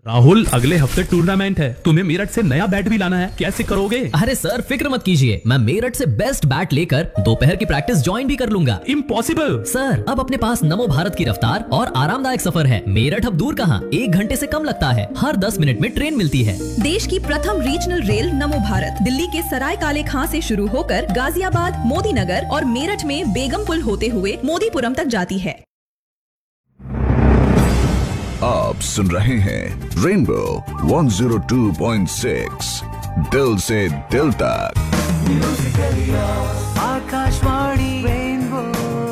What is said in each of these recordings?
राहुल, अगले हफ्ते टूर्नामेंट है, तुम्हें मेरठ से नया बैट भी लाना है, कैसे करोगे? अरे सर, फिक्र मत कीजिए, मैं मेरठ से बेस्ट बैट लेकर दोपहर की प्रैक्टिस ज्वाइन भी कर लूंगा। इम्पॉसिबल सर, अब अपने पास नमो भारत की रफ्तार और आरामदायक सफर है। मेरठ अब दूर कहाँ, 1 घंटे से कम लगता है। हर 10 मिनट में ट्रेन मिलती है। देश की प्रथम रीजनल रेल नमो भारत दिल्ली के सराय काले खां से शुरू होकर गाजियाबाद, मोदी नगर और मेरठ में बेगमपुल होते हुए मोदीपुरम तक जाती है। आप सुन रहे हैं रेनबो 102.6 दिल से दिल तक। आकाशवाणी रेनबो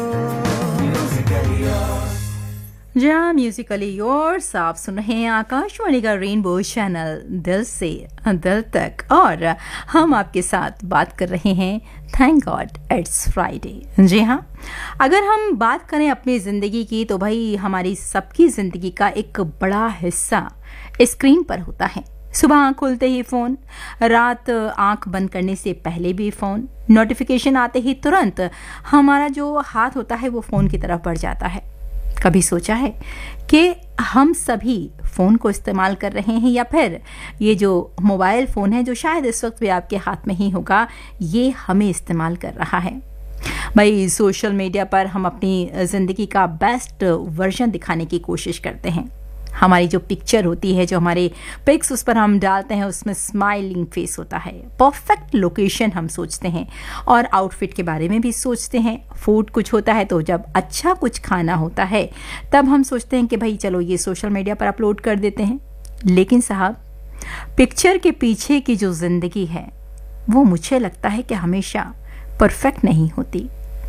जी हाँ, म्यूजिकली योर्स आप सुन रहे हैं आकाशवाणी का रेनबो चैनल दिल से दिल तक, और हम आपके साथ बात कर रहे हैं थैंक गॉड इट्स फ्राइडे। जी हाँ, अगर हम बात करें अपनी ज़िंदगी की तो भाई हमारी सबकी ज़िंदगी का एक बड़ा हिस्सा स्क्रीन पर होता है। सुबह आँख खुलते ही फ़ोन, रात आँख बंद करने से पहले भी फ़ोन, नोटिफिकेशन आते ही तुरंत हमारा जो हाथ होता है वो फ़ोन की तरफ बढ़ जाता है। कभी सोचा है कि हम सभी फ़ोन को इस्तेमाल कर रहे हैं, या फिर ये जो मोबाइल फ़ोन है जो शायद इस वक्त भी आपके हाथ में ही होगा, ये हमें इस्तेमाल कर रहा है? भाई सोशल मीडिया पर हम अपनी ज़िंदगी का बेस्ट वर्जन दिखाने की कोशिश करते हैं। हमारी जो पिक्चर होती है, जो हमारे पिक्स उस पर हम डालते हैं, उसमें स्माइलिंग फेस होता है, परफेक्ट लोकेशन हम सोचते हैं और आउटफिट के बारे में भी सोचते हैं। फूड कुछ होता है तो जब अच्छा कुछ खाना होता है तब हम सोचते हैं कि भाई चलो ये सोशल मीडिया पर अपलोड कर देते हैं। लेकिन साहब, पिक्चर के पीछे की जो ज़िंदगी है वो मुझे लगता है कि हमेशा परफेक्ट नहीं होती।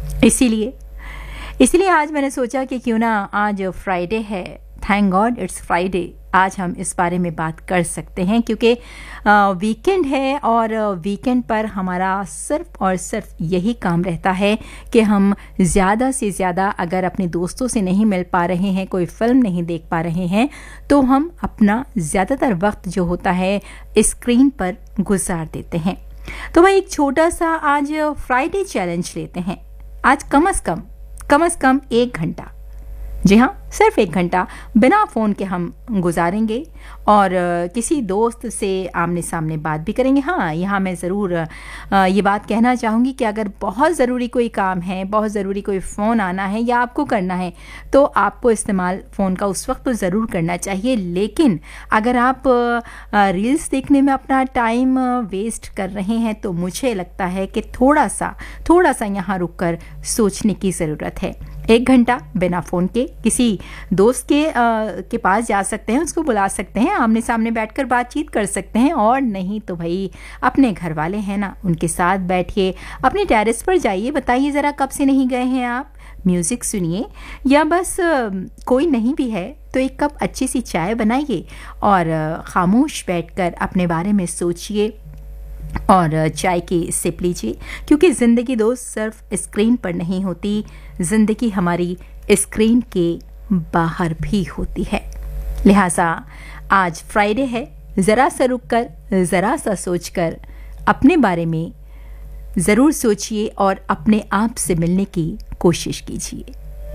इसीलिए आज मैंने सोचा कि क्यों ना आज फ्राइडे है, थैंक गॉड इट्स फ्राइडे, आज हम इस बारे में बात कर सकते हैं, क्योंकि वीकेंड है और वीकेंड पर हमारा सिर्फ और सिर्फ यही काम रहता है कि हम ज़्यादा से ज़्यादा अगर अपने दोस्तों से नहीं मिल पा रहे हैं, कोई फिल्म नहीं देख पा रहे हैं, तो हम अपना ज़्यादातर वक्त जो होता है स्क्रीन पर गुजार देते हैं। तो भाई एक छोटा सा आज फ्राइडे चैलेंज लेते हैं। आज कम से कम 1 घंटा, जी हाँ, सिर्फ 1 घंटा बिना फ़ोन के हम गुजारेंगे और किसी दोस्त से आमने सामने बात भी करेंगे। हाँ, यहाँ मैं ज़रूर ये बात कहना चाहूँगी कि अगर बहुत ज़रूरी कोई काम है, बहुत ज़रूरी कोई फ़ोन आना है या आपको करना है, तो आपको इस्तेमाल फ़ोन का उस वक्त तो ज़रूर करना चाहिए। लेकिन अगर आप रील्स देखने में अपना टाइम वेस्ट कर रहे हैं तो मुझे लगता है कि थोड़ा सा यहाँ रुक कर सोचने की ज़रूरत है। 1 घंटा बिना फ़ोन के किसी दोस्त के पास जा सकते हैं, उसको बुला सकते हैं, आमने सामने बैठकर बातचीत कर सकते हैं, और नहीं तो भाई अपने घर वाले हैं ना, उनके साथ बैठिए, अपने टेरेस पर जाइए, बताइए ज़रा कब से नहीं गए हैं आप, म्यूज़िक सुनिए, या बस कोई नहीं भी है तो एक कप अच्छी सी चाय बनाइए और खामोश बैठकर अपने बारे में सोचिए और चाय की सिप लीजिए। क्योंकि ज़िंदगी दोस्त सिर्फ स्क्रीन पर नहीं होती, ज़िंदगी हमारी स्क्रीन के बाहर भी होती है। लिहाजा आज फ्राइडे है, ज़रा सा रुक कर, ज़रा सा सोच कर अपने बारे में ज़रूर सोचिए और अपने आप से मिलने की कोशिश कीजिए।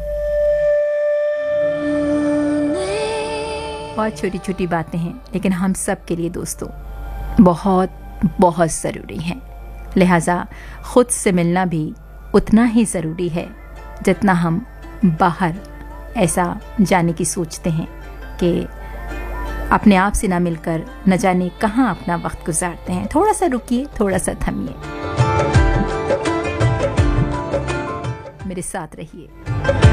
बहुत छोटी छोटी बातें हैं, लेकिन हम सब के लिए दोस्तों बहुत ज़रूरी हैं। लिहाजा ख़ुद से मिलना भी उतना ही ज़रूरी है जितना हम बाहर ऐसा जाने की सोचते हैं कि अपने आप से ना मिलकर न जाने कहाँ अपना वक्त गुजारते हैं। थोड़ा सा रुकिए, थोड़ा सा थमिए, मेरे साथ रहिए।